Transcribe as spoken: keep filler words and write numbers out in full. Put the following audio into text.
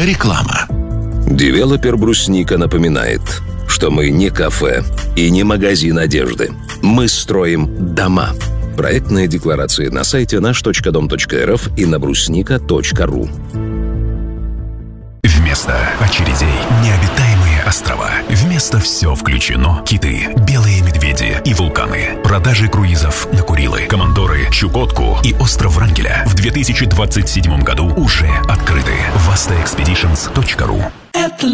Реклама. Девелопер «Брусника» напоминает, что мы не кафе и не магазин одежды. Мы строим дома. Проектные декларации на сайте наш точка дом точка эр эф и на брусника точка ру. Вместо очередей необитаемые острова. Вместо все включено. Киты, белые медведи и вулканы. Продажи круизов на Курилы, Командоры, Чукотку и остров Врангеля в две тысячи двадцать седьмом году уже открыты. васта экспедишнс точка ру.